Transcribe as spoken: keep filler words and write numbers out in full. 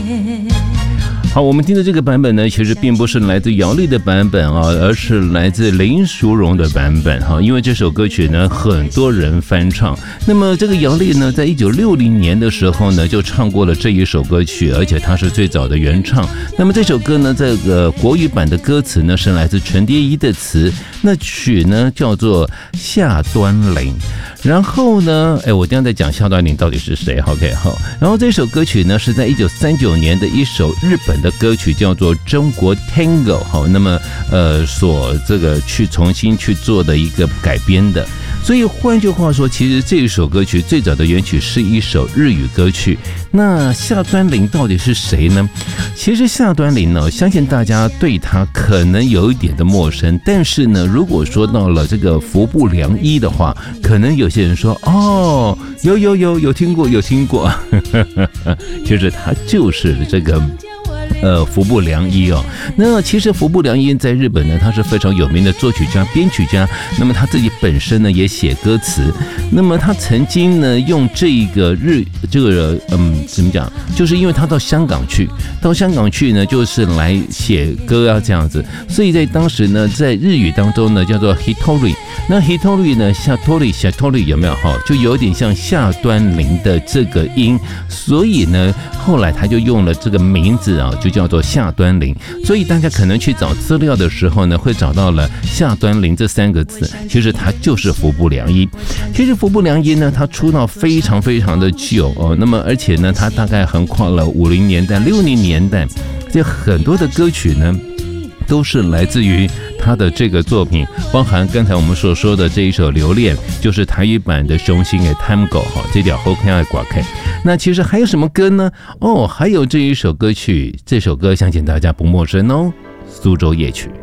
好，我们听的这个版本呢，其实并不是来自姚丽的版本啊，而是来自林淑荣的版本哈。因为这首歌曲呢，很多人翻唱。那么这个姚丽呢，在一九六零年的时候呢，就唱过了这一首歌曲，而且她是最早的原唱。那么这首歌呢，这个国语版的歌词呢，是来自陈蝶衣的词，那曲呢叫做《夏端林》。然后呢，哎，我今天在讲夏端林到底是谁 ？OK， 好。然后这首歌曲呢，是在一九三九年的一首日本的歌曲，叫做《中国 Tango》。好，那么呃，所这个去重新去做的一个改编的。所以换句话说，其实这一首歌曲最早的原曲是一首日语歌曲。那夏端林到底是谁呢？其实夏端林呢，相信大家对他可能有一点的陌生，但是呢，如果说到了这个服部良一的话，可能有些人说哦，有有有有听过有听过，其实他就是这个。呃，服部良一哦，那其实服部良一在日本呢，他是非常有名的作曲家、编曲家。那么他自己本身呢也写歌词。那么他曾经呢用这个日这个嗯怎么讲，就是因为他到香港去，到香港去呢就是来写歌啊这样子，所以在当时呢在日语当中呢叫做 hitori。那 hitori 呢夏托里夏托里有没有哈？就有点像夏端林的这个音，所以呢后来他就用了这个名字啊。就叫做夏端林，所以大家可能去找资料的时候呢，会找到了夏端林这三个字，其实他就是服部良一。其实服部良一呢，他出道非常非常的久哦，那么而且呢，他大概横跨了五零年代、六零年代，这很多的歌曲呢。都是来自于他的这个作品，包含刚才我们所说的这一首《留恋》，就是台语版的《雄心的 Tango》哈，这条后看爱寡看。那其实还有什么歌呢？哦，还有这一首歌曲，这首歌相信大家不陌生哦，《苏州夜曲》。